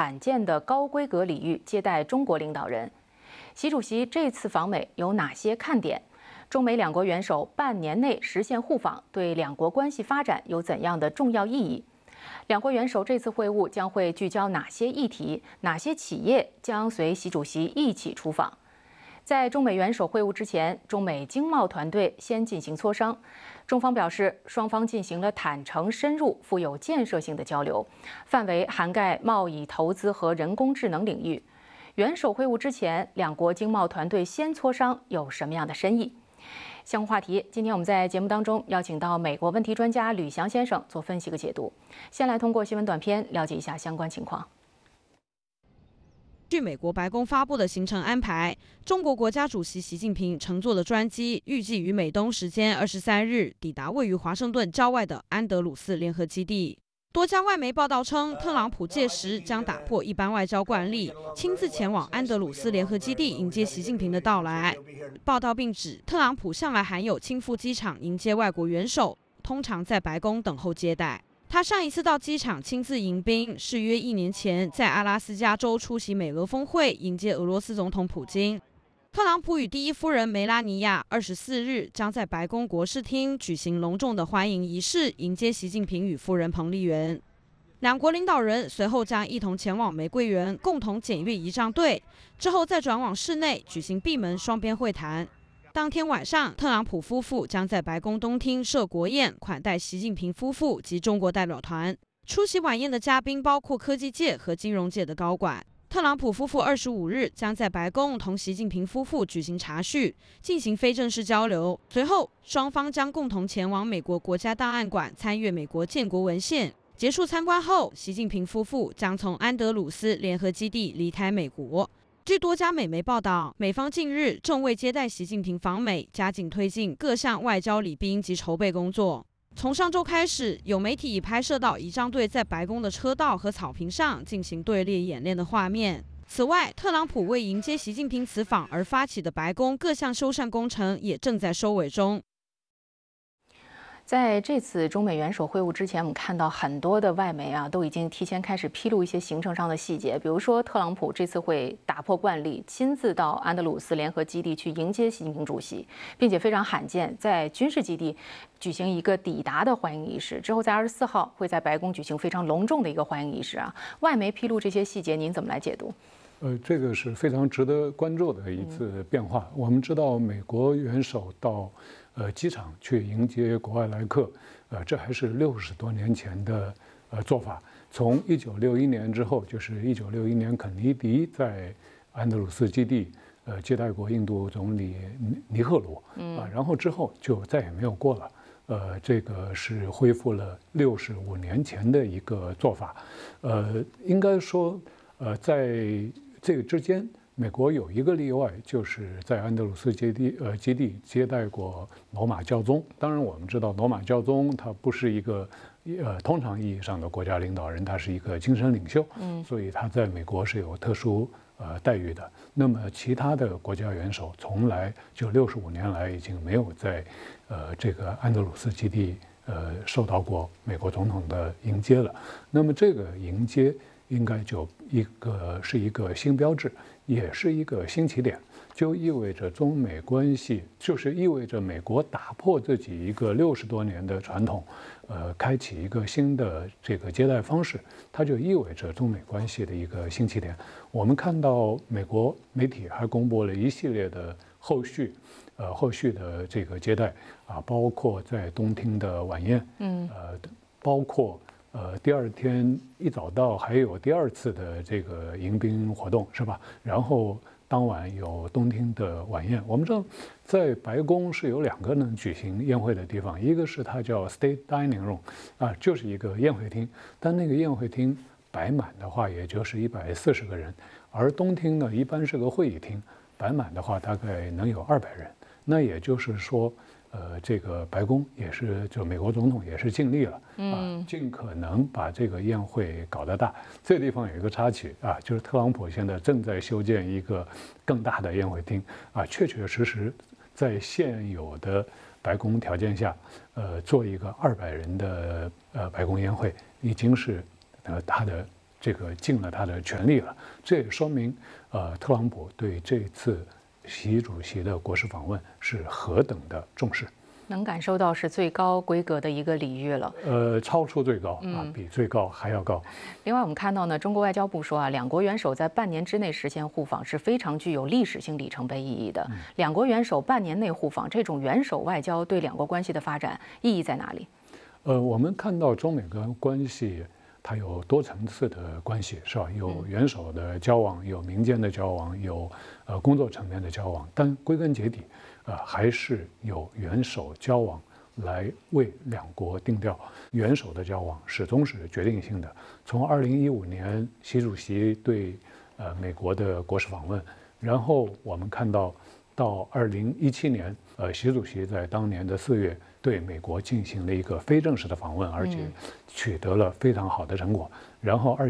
罕见的高规格礼遇接待中国领导人。习主席这次访美有哪些看点？中美两国元首半年内实现互访，对两国关系发展有怎样的重要意义？两国元首这次会晤将会聚焦哪些议题？哪些企业将随习主席一起出访？在中美元首会晤之前，中美经贸团队先进行磋商。中方表示，双方进行了坦诚、深入、富有建设性的交流，范围涵盖贸易、投资和人工智能领域。元首会晤之前，两国经贸团队先磋商有什么样的深意？相关话题，今天我们在节目当中邀请到美国问题专家吕翔先生做分析和解读。先来通过新闻短片了解一下相关情况。 据美国白宫发布的行程安排，中国国家主席习近平乘坐的专机预计于美东时间23日抵达位于华盛顿郊外的安德鲁斯联合基地。多家外媒报道称，特朗普届时将打破一般外交惯例，亲自前往安德鲁斯联合基地迎接习近平的到来。报道并指，特朗普向来罕有亲赴机场迎接外国元首，通常在白宫等候接待。他上一次到机场亲自迎宾，是约1年前在阿拉斯加州出席美俄峰会，迎接俄罗斯总统普京。特朗普与第一夫人梅拉尼亚24日将在白宫国事厅举行隆重的欢迎仪式，迎接习近平与夫人彭丽媛。两国领导人随后将一同前往玫瑰园，共同检阅仪仗队，之后再转往室内举行闭门双边会谈。当天晚上，特朗普夫妇将在白宫东厅设国宴，款待习近平夫妇及中国代表团。出席晚宴的嘉宾包括科技界和金融界的高管。特朗普夫妇25日将在白宫同习近平夫妇举行茶叙，进行非正式交流。随后，双方将共同前往美国国家档案馆参阅美国建国文献。结束参观后，习近平夫妇将从安德鲁斯联合基地离开美国。据多家美媒报道，美方近日正为接待习近平访美，加紧推进各项外交礼宾及筹备工作。从上周开始，有媒体已拍摄到仪仗队在白宫的车道和草坪上进行队列演练的画面。此外，特朗普为迎接习近平此访而发起的白宫各项修缮工程也正在收尾中。 在这次中美元首会晤之前，我们看到很多的外媒都已经提前开始披露一些行程上的细节，比如说特朗普这次会打破惯例，亲自到安德鲁斯联合基地去迎接习近平主席，并且非常罕见，在军事基地举行一个抵达的欢迎仪式，之后在24号会在白宫举行非常隆重的一个欢迎仪式外媒披露这些细节，您怎么来解读？ 这个是非常值得关注的一次变化。我们知道，美国元首到机场去迎接国外来客，这还是60多年前的做法。从1961年之后，就是1961年肯尼迪在安德鲁斯基地接待过印度总理尼赫鲁，然后之后就再也没有过了。这个是恢复了65年前的一个做法。应该说，在这个之间，美国有一个例外，就是在安德鲁斯基地接待过罗马教宗。当然，我们知道罗马教宗他不是一个通常意义上的国家领导人，他是一个精神领袖，所以他在美国是有特殊待遇的。那么其他的国家元首从来就65年来已经没有在这个安德鲁斯基地受到过美国总统的迎接了。那么这个迎接应该是一个新标志，也是一个新起点，就意味着中美关系，就是意味着美国打破自己一个60多年的传统，开启一个新的这个接待方式，它就意味着中美关系的一个新起点。我们看到美国媒体还公布了一系列的后续的这个接待包括在东厅的晚宴，包括第二天一早到还有第2次的这个迎宾活动，是吧？然后当晚有东厅的晚宴。我们知道，在白宫是有2个能举行宴会的地方，一个是它叫 State Dining Room，就是一个宴会厅，但那个宴会厅摆满的话，也就是140个人，而东厅呢，一般是个会议厅，摆满的话大概能有200人。那也就是说，这个白宫也是，就美国总统也是尽力了尽可能把这个宴会搞得大。这个地方有一个插曲就是特朗普现在正在修建一个更大的宴会厅确确实实在现有的白宫条件下，做一个200人的白宫宴会，已经是他的这个尽了他的全力了。这也说明，特朗普对这次习主席的国事访问是何等的重视。 能感受到是最高规格的一个礼遇了， 超出最高啊，比最高还要高。 另外，我们看到呢，中国外交部说啊，两国元首在半年之内实现互访是非常具有历史性里程碑意义的。两国元首半年内互访，这种元首外交对两国关系的发展意义在哪里？ 我们看到中美关系它有多层次的关系，是吧？有元首的交往，有民间的交往，有工作层面的交往，但归根结底，还是有元首交往来为两国定调。元首的交往始终是决定性的。从2015年习主席对美国的国事访问，然后我们看到2017年，习主席在当年的4月对美国进行了一个非正式的访问，而且取得了非常好的成果。然后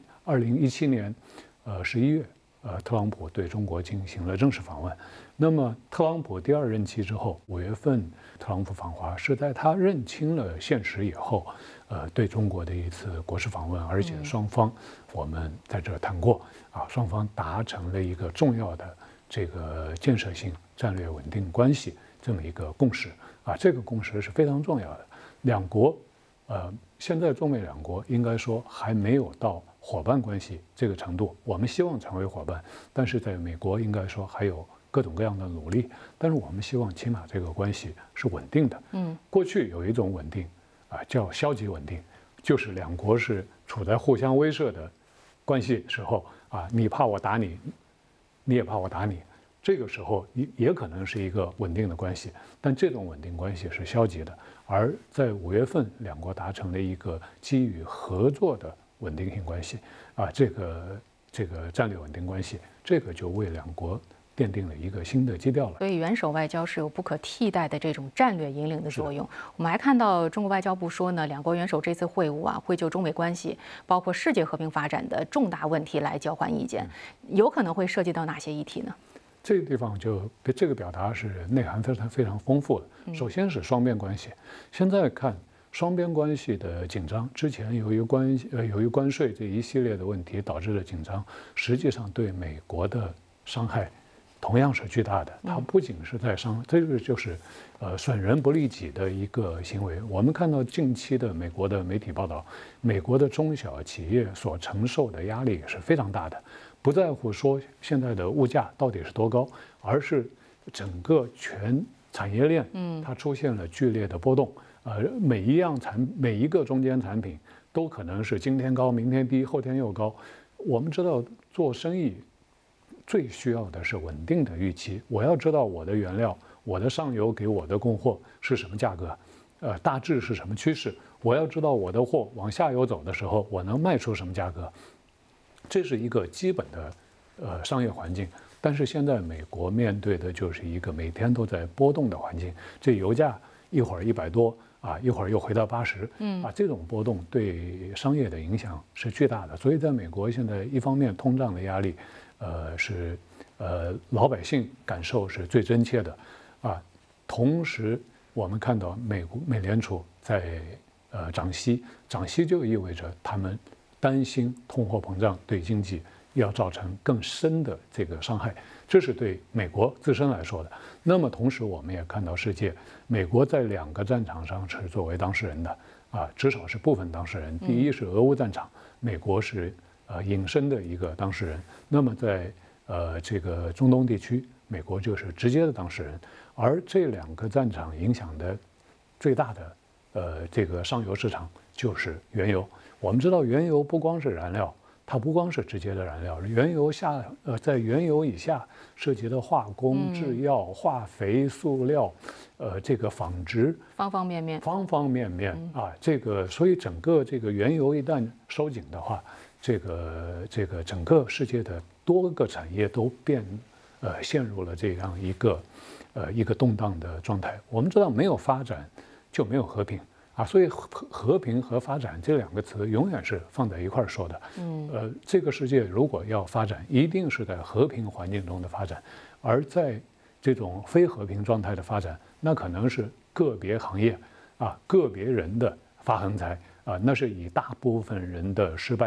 2017年11月，特朗普对中国进行了正式访问。那么特朗普第2任期之后，5月份特朗普访华是在他认清了现实以后，对中国的一次国事访问，而且双方我们在这谈过啊，双方达成了一个重要的这个建设性战略稳定关系这么一个共识啊，这个共识是非常重要的。两国，现在中美两国应该说还没有到伙伴关系这个程度，我们希望成为伙伴，但是在美国应该说还有各种各样的努力，但是我们希望起码这个关系是稳定的。过去有一种稳定啊，叫消极稳定，就是两国是处在互相威慑的关系时候啊，你怕我打你，你也怕我打你，这个时候也可能是一个稳定的关系，但这种稳定关系是消极的。而在5月份，两国达成了一个基于合作的稳定性关系啊，这个战略稳定关系，这个就为两国奠定了一个新的基调了。 所以元首外交是有不可替代的这种战略引领的作用。我们还看到中国外交部说呢，两国元首这次会晤啊，会就中美关系，包括世界和平发展的重大问题来交换意见，有可能会涉及到哪些议题呢？ 这个地方这个表达是内涵非常丰富的。首先是双边关系，现在看双边关系的紧张，之前由于关税这一系列的问题导致的紧张，实际上对美国的伤害同样是巨大的。它不仅是在这个就是损人不利己的一个行为。我们看到近期的美国的媒体报道，美国的中小企业所承受的压力是非常大的。不在乎说现在的物价到底是多高，而是整个全产业链它出现了剧烈的波动。每一个中间产品都可能是今天高，明天低，后天又高。我们知道做生意最需要的是稳定的预期。我要知道我的原料，我的上游给我的供货是什么价格，大致是什么趋势。我要知道我的货往下游走的时候，我能卖出什么价格。这是一个基本的商业环境，但是现在美国面对的就是一个每天都在波动的环境。这油价一会儿100多啊，一会儿又回到80，这种波动对商业的影响是巨大的。所以在美国现在一方面通胀的压力，是老百姓感受是最真切的啊，同时我们看到美联储在涨息就意味着他们担心通货膨胀对经济要造成更深的这个伤害，这是对美国自身来说的。那么同时我们也看到美国在2个战场上是作为当事人的啊，至少是部分当事人。第一是俄乌战场，美国是隐身的一个当事人。那么在这个中东地区，美国就是直接的当事人。而这2个战场影响的最大的这个上游市场就是原油。我们知道原油不光是燃料，它不光是直接的燃料，原油在原油以下涉及的化工、制药、化肥、塑料，这个纺织， 方方面面啊，所以整个这个原油一旦收紧的话，这个整个世界的多个产业都陷入了这样一个动荡的状态。我们知道没有发展就没有和平。所以和平和发展这2个词永远是放在一块儿说的。这个世界如果要发展，一定是在和平环境中的发展，而在这种非和平状态的发展，那可能是个别行业个别人的发横财那是以大部分人的失败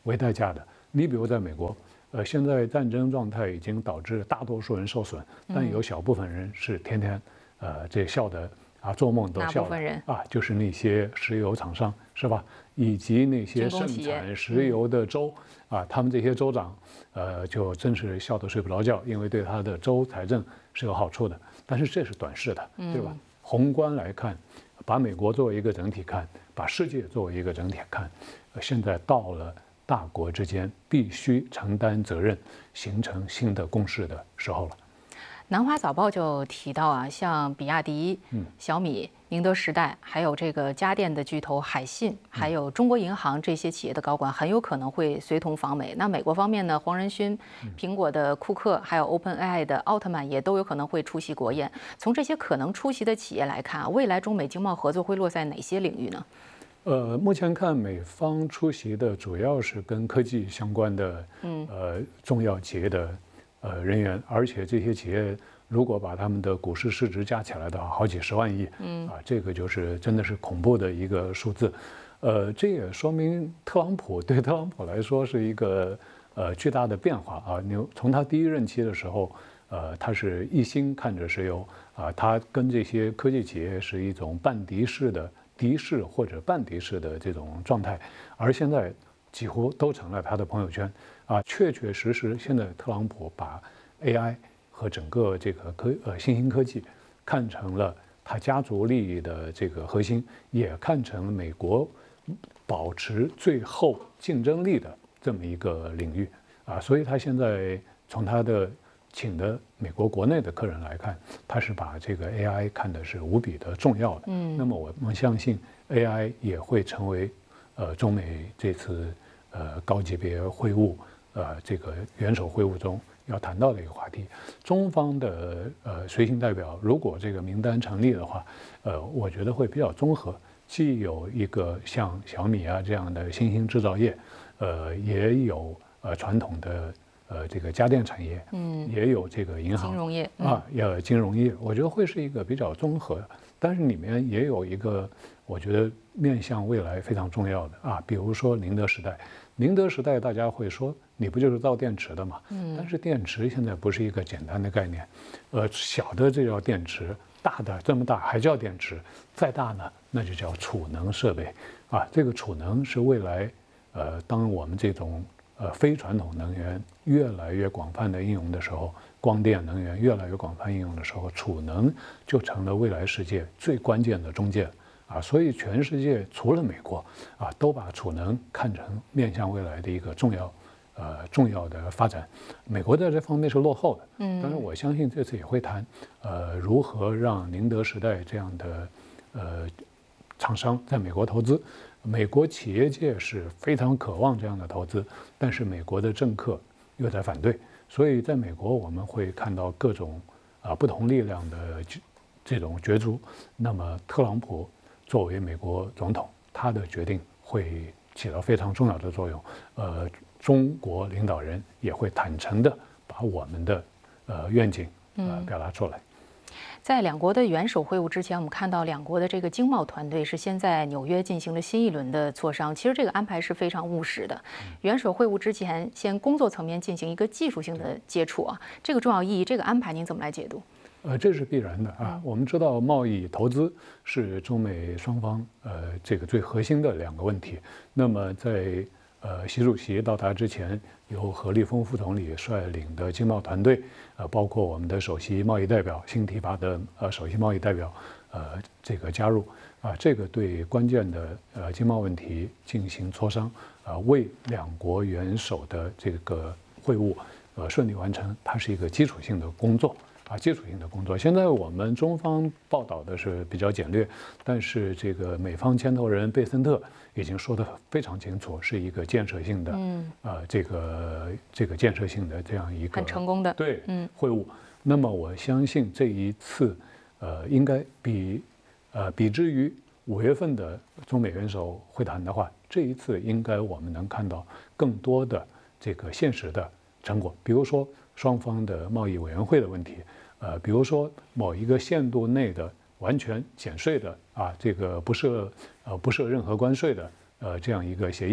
为代价的。你比如在美国，现在战争状态已经导致大多数人受损，但有小部分人是天天，这笑的啊，做梦都笑的啊，就是那些石油厂商是吧？以及那些盛产石油的州啊，他们这些州长，就真是笑得睡不着觉，因为对他的州财政是有好处的。但是这是短视的，对吧？宏观来看，把美国作为一个整体看，把世界作为一个整体看，现在到了大国之间必须承担责任，形成新的共识的时候了。 南华早报就提到啊，像比亚迪、小米、宁德时代，还有这个家电的巨头海信，还有中国银行这些企业的高管很有可能会随同访美。那美国方面呢，黄仁勋、苹果的库克，还有 OpenAI 的奥特曼也都有可能会出席国宴。从这些可能出席的企业来看，未来中美经贸合作会落在哪些领域呢？ 目前看美方出席的主要是跟科技相关的重要企业的人员，而且这些企业如果把他们的股市市值加起来的话，好几十万亿，这个就是真的是恐怖的一个数字。这也说明对特朗普来说是一个巨大的变化啊。你从他第一任期的时候，他是一心看着石油啊，他跟这些科技企业是一种半敌视的。敌视或者半敌视的这种状态，而现在几乎都成了他的朋友圈啊，确确实实，现在特朗普把 AI 和整个这个新兴科技看成了他家族利益的这个核心，也看成了美国保持最后竞争力的这么一个领域啊，所以他现在从他的请的美国国内的客人来看，他是把这个 AI 看的是无比的重要的。那么我们相信 AI 也会成为中美这次高级别会晤这个元首会晤中要谈到的一个话题。中方的随行代表如果这个名单成立的话，我觉得会比较综合，既有一个像小米啊这样的新兴制造业，也有传统的。这个家电产业，也有这个银行、 金融业要金融业，我觉得会是一个比较综合的，但是里面也有一个，我觉得面向未来非常重要的啊，比如说宁德时代，大家会说你不就是造电池的嘛？但是电池现在不是一个简单的概念，小的这叫电池，大的这么大还叫电池，再大呢那就叫储能设备啊，这个储能是未来，当我们这种。非传统能源越来越广泛的应用的时候，光电能源越来越广泛应用的时候，储能就成了未来世界最关键的中介啊！所以全世界除了美国啊，都把储能看成面向未来的一个重要的发展。美国在这方面是落后的，但是我相信这次也会谈，如何让宁德时代这样的厂商在美国投资。美国企业界是非常渴望这样的投资，但是美国的政客又在反对，所以在美国我们会看到各种不同力量的这种角逐。那么特朗普作为美国总统，他的决定会起到非常重要的作用。中国领导人也会坦诚地把我们的愿景表达出来。 在两国的元首会晤之前，我们看到两国的这个经贸团队是先在纽约进行了新一轮的磋商。其实这个安排是非常务实的。元首会晤之前，先工作层面进行一个技术性的接触啊，这个重要意义，这个安排您怎么来解读？ 这是必然的啊。我们知道贸易投资是中美双方这个最核心的两个问题。那么在习主席到达之前，由何立峰副总理率领的经贸团队，包括我们的首席贸易代表新提拔的首席贸易代表，这个加入啊，这个对关键的经贸问题进行磋商，为两国元首的这个会晤顺利完成，它是一个基础性的工作。基础性的工作。现在我们中方报道的是比较简略，但是这个美方牵头人贝森特已经说得非常清楚，是一个建设性的，这个建设性的这样一个很成功的会晤。那么我相信这一次，应该比之于5月份的中美元首会谈的话，这一次应该我们能看到更多的这个现实的成果，比如说双方的贸易委员会的问题。比如说某一个限度内的完全减税的这个不设任何关税的这样一个协议，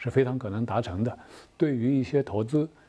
是非常可能达成的。对于一些投资，